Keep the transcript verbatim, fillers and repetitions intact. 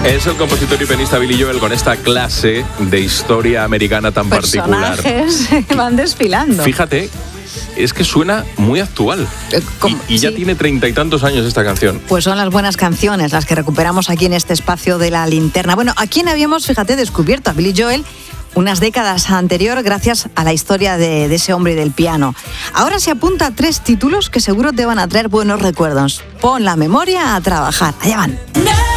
Es el compositor y pianista Billy Joel con esta clase de historia americana tan particular. Personajes van desfilando. Fíjate, es que suena muy actual. Eh, ¿cómo? Y, y ya Sí. tiene treinta y tantos años esta canción. Pues son las buenas canciones las que recuperamos aquí en este espacio de La Linterna. Bueno, ¿a quién habíamos, fíjate, descubierto? A Billy Joel unas décadas anterior gracias a la historia de, de ese hombre del piano. Ahora se apunta a tres títulos que seguro te van a traer buenos recuerdos. Pon la memoria a trabajar. Allá van.